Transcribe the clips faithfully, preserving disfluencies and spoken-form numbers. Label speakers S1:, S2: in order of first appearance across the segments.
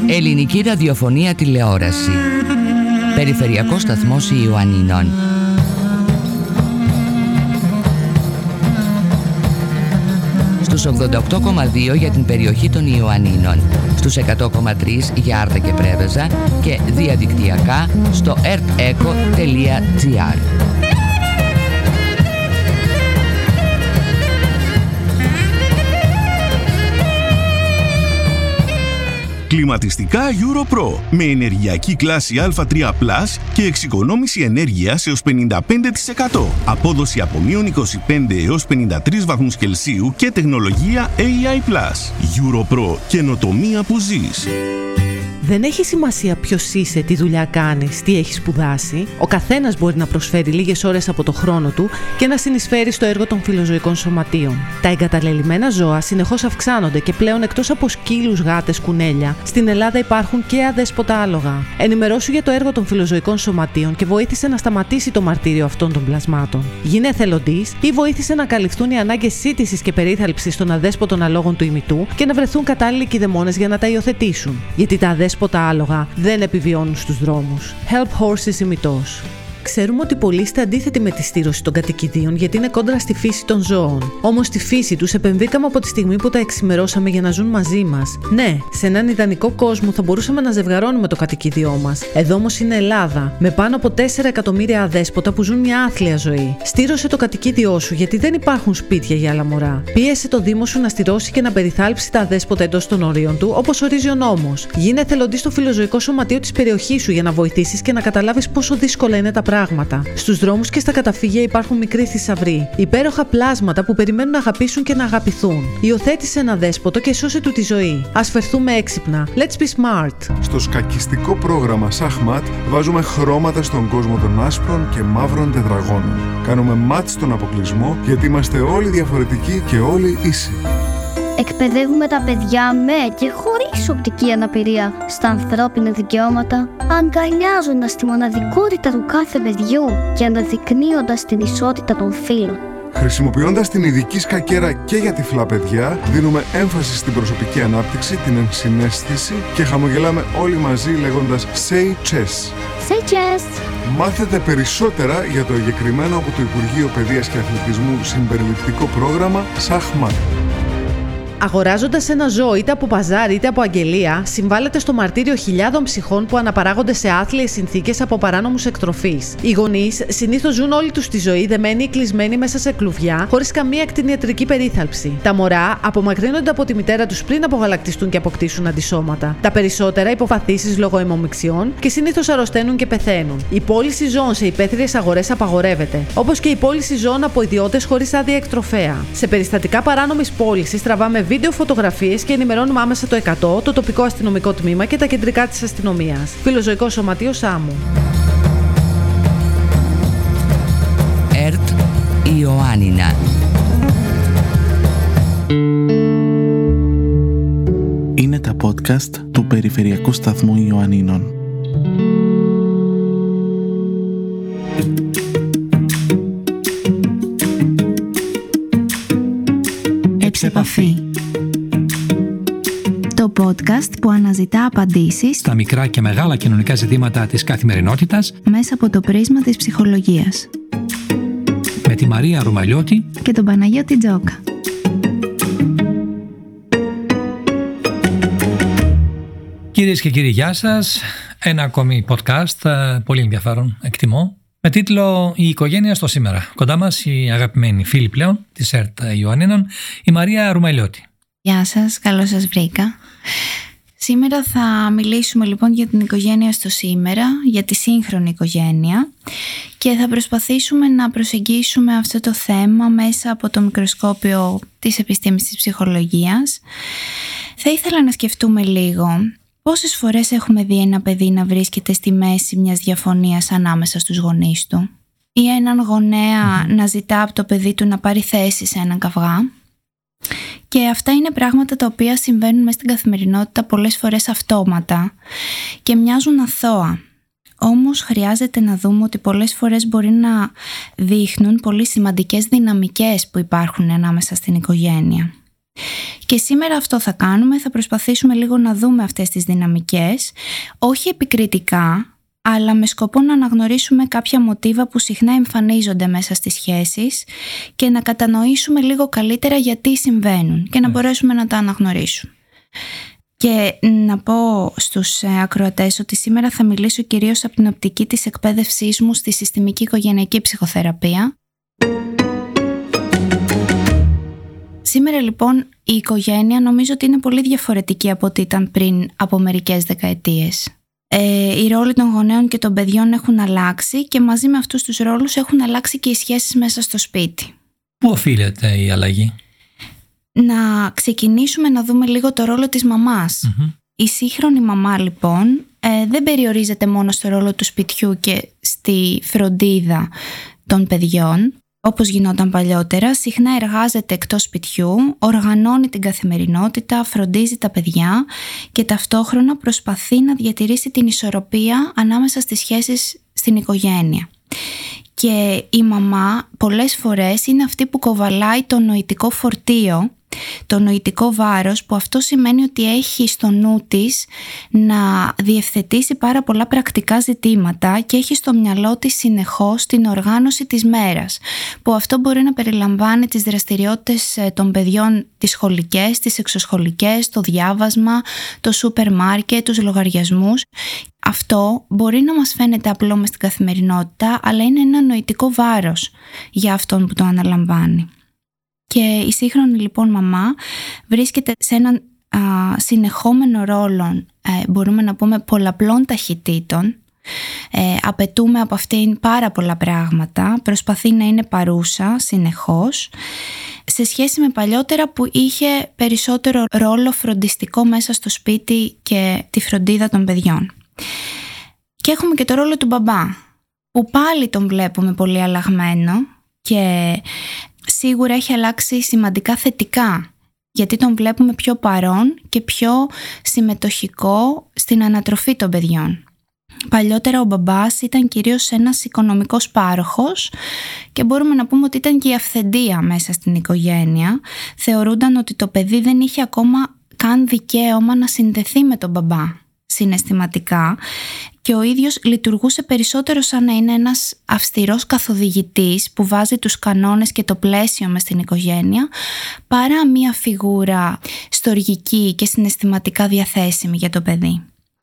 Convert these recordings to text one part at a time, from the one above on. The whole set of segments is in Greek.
S1: Ελληνική ραδιοφωνία τηλεόραση. Περιφερειακός σταθμός Ιωαννίνων. Στους ογδόντα οκτώ κόμμα δύο για την περιοχή των Ιωαννίνων, στους εκατό κόμμα τρία για Άρτα και Πρέβεζα και διαδικτυακά στο ερτ εκο τελεία τζι άρ.
S2: Κλιματιστικά EuroPro με ενεργειακή κλάση Α τρία πλας και εξοικονόμηση ενέργειας έως πενήντα πέντε τοις εκατό. Απόδοση από μείον είκοσι πέντε έως πενήντα τρεις βαθμούς Κελσίου και τεχνολογία έι άι πλας. EuroPro, καινοτομία που ζεις.
S3: Δεν έχει σημασία ποιος είσαι, τι δουλειά κάνεις, τι έχεις σπουδάσει. Ο καθένας μπορεί να προσφέρει λίγες ώρες από το χρόνο του και να συνεισφέρει στο έργο των φιλοζωικών σωματείων. Τα εγκαταλελειμμένα ζώα συνεχώς αυξάνονται και πλέον εκτός από σκύλους, γάτες, κουνέλια, στην Ελλάδα υπάρχουν και αδέσποτα άλογα. Ενημερώσου για το έργο των φιλοζωικών σωματείων και βοήθησε να σταματήσει το μαρτύριο αυτών των πλασμάτων. Γίνε εθελοντής ή βοήθησε να καλυφθούν οι ανάγκες σύντησης και περίθαλψης των αδέσποτων αλόγων του ημιτού και να βρεθούν κατάλληλοι κηδεμόνες για να τα υιοθετήσουν. Γιατί τα αδέσποτα άλογα δεν επιβιώνουν στους δρόμους. Help Horses ημιτός. Ξέρουμε ότι πολλοί είστε αντίθετοι με τη στήρωση των κατοικιδίων γιατί είναι κόντρα στη φύση των ζώων. Όμως στη φύση τους επεμβήκαμε από τη στιγμή που τα εξημερώσαμε για να ζουν μαζί μας. Ναι, σε έναν ιδανικό κόσμο θα μπορούσαμε να ζευγαρώνουμε το κατοικίδιό μας. Εδώ όμως είναι Ελλάδα, με πάνω από τέσσερα εκατομμύρια αδέσποτα που ζουν μια άθλια ζωή. Στήρωσε το κατοικίδιό σου γιατί δεν υπάρχουν σπίτια για άλλα μωρά. Πίεσε το Δήμο σου να στηρώσει και να περιθάλψει τα αδέσποτα εντός των ορίων του, όπως ορίζει ο νόμος. Γίνε εθελοντής στο φιλοζωικό σωματείο της περιοχής σου για να βοηθήσεις και να καταλάβεις πόσο δύσκολα είναι τα πράγματα. Στους δρόμους και στα καταφύγια υπάρχουν μικροί θησαυροί, υπέροχα πλάσματα που περιμένουν να αγαπήσουν και να αγαπηθούν. Υιοθέτησε ένα δέσποτο και σώσε του τη ζωή. Ας φερθούμε έξυπνα. Let's be smart.
S4: Στο σκακιστικό πρόγραμμα Σαχμάτ βάζουμε χρώματα στον κόσμο των άσπρων και μαύρων τετραγώνων. Κάνουμε μάτς στον αποκλεισμό γιατί είμαστε όλοι διαφορετικοί και όλοι ίσοι.
S5: Εκπαιδεύουμε τα παιδιά με και χωρίς οπτική αναπηρία στα ανθρώπινα δικαιώματα, αγκαλιάζοντας τη μοναδικότητα του κάθε παιδιού και αναδεικνύοντας την ισότητα των φύλων.
S4: Χρησιμοποιώντας την ειδική σκακέρα και για τυφλά παιδιά, δίνουμε έμφαση στην προσωπική ανάπτυξη, την ενσυναίσθηση και χαμογελάμε όλοι μαζί λέγοντας Say Chess.
S5: Say Chess!
S4: Μάθετε περισσότερα για το εγκεκριμένο από το Υπουργείο Παιδείας και Αθλητισμού συμπεριληπτικό πρόγραμμα Σαχμάτ.
S3: Αγοράζοντας ένα ζώο είτε από παζάρι είτε από αγγελία, συμβάλλεται στο μαρτύριο χιλιάδων ψυχών που αναπαράγονται σε άθλιες συνθήκες από παράνομους εκτροφείς. Οι γονείς συνήθως ζουν όλη τους τη ζωή δεμένοι ή κλεισμένοι μέσα σε κλουβιά, χωρίς καμία κτηνιατρική περίθαλψη. Τα μωρά απομακρύνονται από τη μητέρα τους πριν απογαλακτιστούν και αποκτήσουν αντισώματα. Τα περισσότερα υποπαθήσεις λόγω αιμομιξιών και συνήθως αρρωσταίνουν και πεθαίνουν. Η πώληση ζώων σε υπαίθριες αγορές απαγορεύεται, όπως και η πώληση ζώων από ιδιώτες χωρίς άδεια εκτροφέα. Σε περιστατικά παράνομης πώλησης τραβάμε βίντεο, φωτογραφίες και ενημερώνουμε άμεσα το εκατό, το τοπικό αστυνομικό τμήμα και τα κεντρικά της αστυνομίας. Φιλοζωικό Σωματείο Σάμου.
S1: ΕΡΤ Ιωάννινα.
S6: Είναι τα podcast του Περιφερειακού Σταθμού Ιωαννίνων.
S7: Επαφή. Το podcast που αναζητά απαντήσεις
S8: στα μικρά και μεγάλα κοινωνικά ζητήματα της καθημερινότητας
S7: μέσα από το πρίσμα της ψυχολογίας.
S8: Με τη Μαρία Ρουμαλιώτη
S7: και τον Παναγιώτη Τζόκα.
S8: Κυρίες και κύριοι, γεια σας. Ένα ακόμη podcast, πολύ ενδιαφέρον, εκτιμώ, με τίτλο «Η οικογένεια στο σήμερα». Κοντά μας η αγαπημένη φίλη πλέον της ΕΡΤ Ιωαννίνων, η Μαρία Ρουμαλιώτη.
S7: Γεια σας, καλώς σας βρήκα. Σήμερα θα μιλήσουμε λοιπόν για την οικογένεια στο σήμερα, για τη σύγχρονη οικογένεια και θα προσπαθήσουμε να προσεγγίσουμε αυτό το θέμα μέσα από το μικροσκόπιο της επιστήμης της ψυχολογίας. Θα ήθελα να σκεφτούμε λίγο πόσες φορές έχουμε δει ένα παιδί να βρίσκεται στη μέση μιας διαφωνίας ανάμεσα στους γονείς του ή έναν γονέα να ζητά από το παιδί του να πάρει θέση σε έναν καυγά. Και αυτά είναι πράγματα τα οποία συμβαίνουν μέσα στην καθημερινότητα πολλές φορές αυτόματα και μοιάζουν αθώα. Όμως χρειάζεται να δούμε ότι πολλές φορές μπορεί να δείχνουν πολύ σημαντικές δυναμικές που υπάρχουν ανάμεσα στην οικογένεια. Και σήμερα αυτό θα κάνουμε, θα προσπαθήσουμε λίγο να δούμε αυτές τις δυναμικές, όχι επικριτικά, αλλά με σκοπό να αναγνωρίσουμε κάποια μοτίβα που συχνά εμφανίζονται μέσα στις σχέσεις και να κατανοήσουμε λίγο καλύτερα γιατί συμβαίνουν και να μπορέσουμε να τα αναγνωρίσουμε. Και να πω στους ακροατές ότι σήμερα θα μιλήσω κυρίως από την οπτική της εκπαίδευσής μου στη συστημική οικογενειακή ψυχοθεραπεία. Σήμερα λοιπόν η οικογένεια νομίζω ότι είναι πολύ διαφορετική από ό,τι ήταν πριν από μερικές δεκαετίες. Ε, οι ρόλοι των γονέων και των παιδιών έχουν αλλάξει και μαζί με αυτούς τους ρόλους έχουν αλλάξει και οι σχέσεις μέσα στο σπίτι.
S8: Πού οφείλεται η αλλαγή?
S7: Να ξεκινήσουμε να δούμε λίγο το ρόλο της μαμάς. Mm-hmm. Η σύγχρονη μαμά λοιπόν ε, δεν περιορίζεται μόνο στο ρόλο του σπιτιού και στη φροντίδα των παιδιών, όπως γινόταν παλιότερα. Συχνά εργάζεται εκτός σπιτιού, οργανώνει την καθημερινότητα, φροντίζει τα παιδιά και ταυτόχρονα προσπαθεί να διατηρήσει την ισορροπία ανάμεσα στις σχέσεις στην οικογένεια. Και η μαμά πολλές φορές είναι αυτή που κοβαλάει το νοητικό φορτίο, το νοητικό βάρος, που αυτό σημαίνει ότι έχει στο νου της να διευθετήσει πάρα πολλά πρακτικά ζητήματα και έχει στο μυαλό της συνεχώς την οργάνωση της μέρας, που αυτό μπορεί να περιλαμβάνει τις δραστηριότητες των παιδιών, τις σχολικές, τις εξωσχολικές, το διάβασμα, το σούπερ μάρκετ, τους λογαριασμούς. Αυτό μπορεί να μας φαίνεται απλό μες στην καθημερινότητα, αλλά είναι ένα νοητικό βάρος για αυτόν που το αναλαμβάνει. Και η σύγχρονη λοιπόν μαμά βρίσκεται σε έναν α, συνεχόμενο ρόλο, ε, μπορούμε να πούμε πολλαπλών ταχυτήτων. Ε, απαιτούμε από αυτήν πάρα πολλά πράγματα, προσπαθεί να είναι παρούσα συνεχώς, σε σχέση με παλιότερα που είχε περισσότερο ρόλο φροντιστικό μέσα στο σπίτι και τη φροντίδα των παιδιών. Και έχουμε και το ρόλο του μπαμπά, που πάλι τον βλέπουμε πολύ αλλαγμένο και σίγουρα έχει αλλάξει σημαντικά θετικά, γιατί τον βλέπουμε πιο παρόν και πιο συμμετοχικό στην ανατροφή των παιδιών. Παλιότερα ο μπαμπάς ήταν κυρίως ένας οικονομικός πάροχος και μπορούμε να πούμε ότι ήταν και η αυθεντία μέσα στην οικογένεια. Θεωρούνταν ότι το παιδί δεν είχε ακόμα καν δικαίωμα να συνδεθεί με τον μπαμπά συναισθηματικά και ο ίδιος λειτουργούσε περισσότερο σαν να είναι ένας αυστηρός καθοδηγητής που βάζει τους κανόνες και το πλαίσιο μες στην οικογένεια, παρά μια φιγούρα στοργική και συναισθηματικά διαθέσιμη για το παιδί.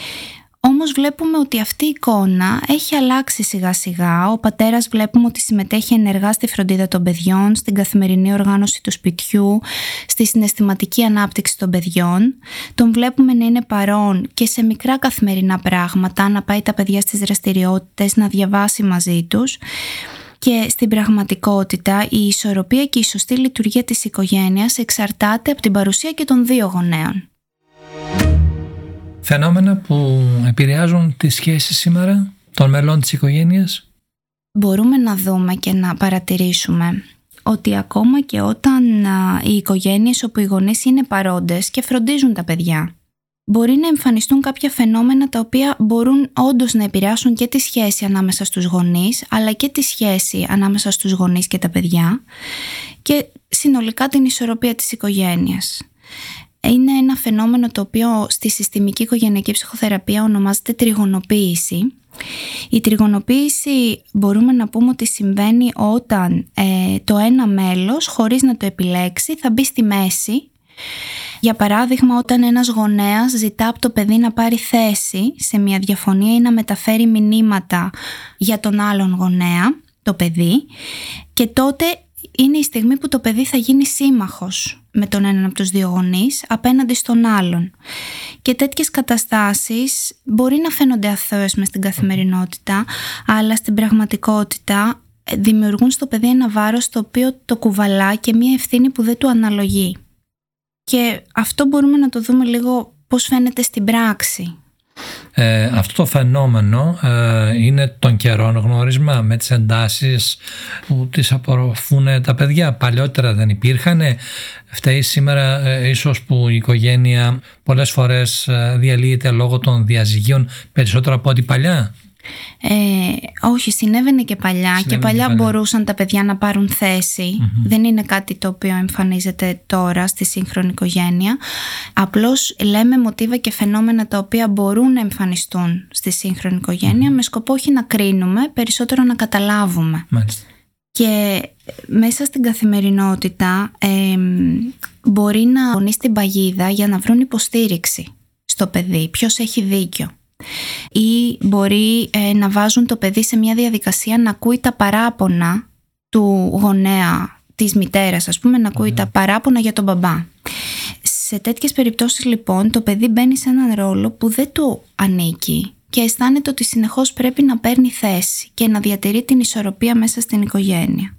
S7: Όμως βλέπουμε ότι αυτή η εικόνα έχει αλλάξει σιγά σιγά. Ο πατέρας βλέπουμε ότι συμμετέχει ενεργά στη φροντίδα των παιδιών, στην καθημερινή οργάνωση του σπιτιού, στη συναισθηματική ανάπτυξη των παιδιών. Τον βλέπουμε να είναι παρόν και σε μικρά καθημερινά πράγματα, να πάει τα παιδιά στις δραστηριότητες, να διαβάσει μαζί τους. Και στην πραγματικότητα η ισορροπία και η σωστή λειτουργία της οικογένειας εξαρτάται από την παρουσία και των δύο γονέων.
S8: Φαινόμενα που επηρεάζουν τις σχέσεις σήμερα των μελών της οικογένειας.
S7: Μπορούμε να δούμε και να παρατηρήσουμε ότι ακόμα και όταν οι οικογένειες όπου οι γονείς είναι παρόντες και φροντίζουν τα παιδιά, μπορεί να εμφανιστούν κάποια φαινόμενα τα οποία μπορούν όντως να επηρεάσουν και τη σχέση ανάμεσα στους γονείς, αλλά και τη σχέση ανάμεσα στους γονείς και τα παιδιά και συνολικά την ισορροπία της οικογένειας. Είναι ένα φαινόμενο το οποίο στη συστημική οικογενειακή ψυχοθεραπεία ονομάζεται τριγωνοποίηση. Η τριγωνοποίηση μπορούμε να πούμε ότι συμβαίνει όταν ε, το ένα μέλος, χωρίς να το επιλέξει, θα μπει στη μέση. Για παράδειγμα, όταν ένας γονέας ζητά από το παιδί να πάρει θέση σε μια διαφωνία ή να μεταφέρει μηνύματα για τον άλλον γονέα, το παιδί, και τότε είναι η στιγμή που το παιδί θα γίνει σύμμαχος με τον έναν από τους δύο γονείς απέναντι στον άλλον. Και τέτοιες καταστάσεις μπορεί να φαίνονται αθώες μες στην καθημερινότητα, αλλά στην πραγματικότητα δημιουργούν στο παιδί ένα βάρος το οποίο το κουβαλά και μια ευθύνη που δεν του αναλογεί. Και αυτό μπορούμε να το δούμε λίγο πώς φαίνεται στην πράξη.
S8: Ε, αυτό το φαινόμενο ε, είναι των καιρών γνώρισμα με τις εντάσεις που τις απορροφούν τα παιδιά. Παλιότερα δεν υπήρχαν. Φταίει σήμερα ε, ίσως που η οικογένεια πολλές φορές ε, διαλύεται λόγω των διαζυγίων περισσότερο από ό,τι παλιά.
S7: Ε, όχι, συνέβαινε και παλιά.
S8: Συνέβαινε
S7: και παλιά
S8: και παλιά.
S7: μπορούσαν τα παιδιά να πάρουν θέση. Mm-hmm. Δεν είναι κάτι το οποίο εμφανίζεται τώρα στη σύγχρονη οικογένεια. Απλώς λέμε μοτίβα και φαινόμενα τα οποία μπορούν να εμφανιστούν στη σύγχρονη οικογένεια, mm-hmm. με σκοπό όχι να κρίνουμε, περισσότερο να καταλάβουμε.
S8: Μάλιστα.
S7: Και μέσα στην καθημερινότητα ε, μπορεί να γονείς την παγίδα για να βρουν υποστήριξη στο παιδί, ποιος έχει δίκιο. Ή μπορεί ε, να βάζουν το παιδί σε μια διαδικασία να ακούει τα παράπονα του γονέα, της μητέρας, ας πούμε, να ακούει mm. τα παράπονα για τον μπαμπά. Σε τέτοιες περιπτώσεις λοιπόν το παιδί μπαίνει σε έναν ρόλο που δεν του ανήκει και αισθάνεται ότι συνεχώς πρέπει να παίρνει θέση και να διατηρεί την ισορροπία μέσα στην οικογένεια.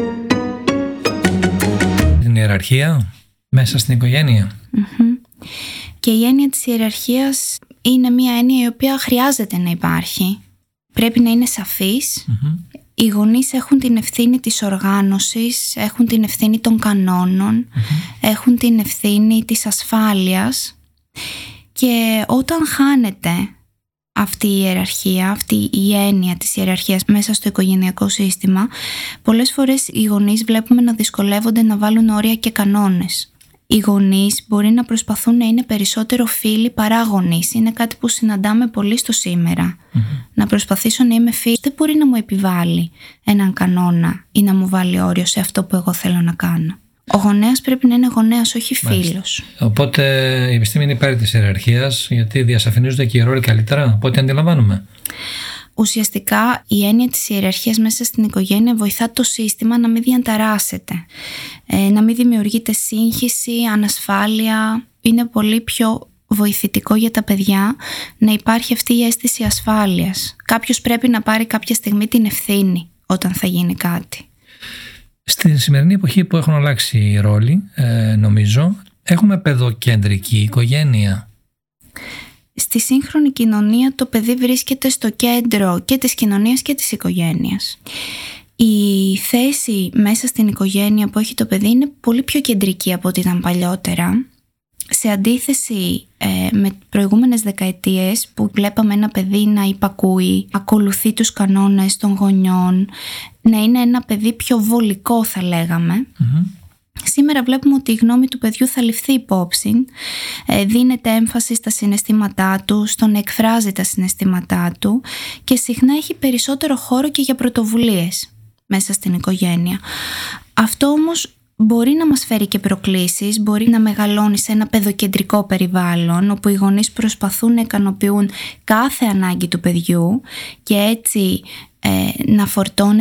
S8: Την ιεραρχία μέσα στην οικογένεια.
S7: Mm-hmm. Και η έννοια της ιεραρχίας είναι μια έννοια η οποία χρειάζεται να υπάρχει. Πρέπει να είναι σαφής. Mm-hmm. Οι γονείς έχουν την ευθύνη της οργάνωσης, έχουν την ευθύνη των κανόνων, mm-hmm. έχουν την ευθύνη της ασφάλειας. Και όταν χάνεται αυτή η ιεραρχία, αυτή η έννοια της ιεραρχίας μέσα στο οικογενειακό σύστημα, πολλές φορές οι γονείς βλέπουμε να δυσκολεύονται να βάλουν όρια και κανόνες. Οι γονείς μπορεί να προσπαθούν να είναι περισσότερο φίλοι παρά γονείς. Είναι κάτι που συναντάμε πολύ στο σήμερα. Mm-hmm. Να προσπαθήσω να είμαι φίλη δεν μπορεί να μου επιβάλλει έναν κανόνα ή να μου βάλει όριο σε αυτό που εγώ θέλω να κάνω. Ο γονέας πρέπει να είναι γονέας, όχι φίλος.
S8: Οπότε η επιστήμη είναι υπέρ της ιεραρχίας, γιατί διασαφηνίζονται και οι ρόλοι καλύτερα από ό,τι αντιλαμβάνουμε.
S7: Ουσιαστικά η έννοια της ιεραρχίας μέσα στην οικογένεια βοηθά το σύστημα να μην διανταράσσεται, ε, να μην δημιουργείται σύγχυση, ανασφάλεια. Είναι πολύ πιο βοηθητικό για τα παιδιά να υπάρχει αυτή η αίσθηση ασφάλειας. Κάποιος πρέπει να πάρει κάποια στιγμή την ευθύνη όταν θα γίνει κάτι.
S8: Στη σημερινή εποχή που έχουν αλλάξει οι ρόλοι, ε, νομίζω, έχουμε παιδοκεντρική οικογένεια.
S7: Στη σύγχρονη κοινωνία το παιδί βρίσκεται στο κέντρο και της κοινωνίας και της οικογένειας. Η θέση μέσα στην οικογένεια που έχει το παιδί είναι πολύ πιο κεντρική από ό,τι ήταν παλιότερα. Σε αντίθεση ε, με προηγούμενες δεκαετίες που βλέπαμε ένα παιδί να υπακούει, ακολουθεί τους κανόνες των γονιών, να είναι ένα παιδί πιο βολικό θα λέγαμε. Mm-hmm. Σήμερα βλέπουμε ότι η γνώμη του παιδιού θα ληφθεί υπόψη, ε, δίνεται έμφαση στα συναισθήματά του, στο να εκφράζει τα συναισθήματά του και συχνά έχει περισσότερο χώρο και για πρωτοβουλίες μέσα στην οικογένεια. Αυτό όμως μπορεί να μας φέρει και προκλήσεις, μπορεί να μεγαλώνει σε ένα παιδοκεντρικό περιβάλλον όπου οι γονείς προσπαθούν να ικανοποιούν κάθε ανάγκη του παιδιού και έτσι ε, να φορτώνει